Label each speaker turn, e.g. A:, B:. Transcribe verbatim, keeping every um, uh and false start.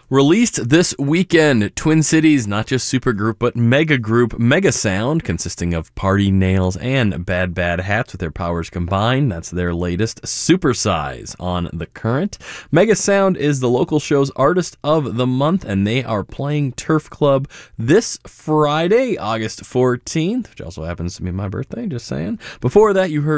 A: Released this weekend, Twin Cities, not just supergroup, but mega group Mega Sound, consisting of Party Nails and Bad Bad Hats with their powers combined. That's their latest, Supersize, on The Current. Mega Sound is the local show's Artist of the Month, and they are playing Turf Club this Friday, August fourteenth, which also happens to be my birthday, just saying. Before that, you heard